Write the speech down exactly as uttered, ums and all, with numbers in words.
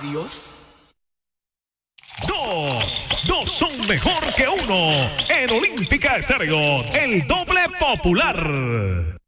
Adiós. Dos, dos son mejor que uno. En Olímpica Estéreo, el doble popular.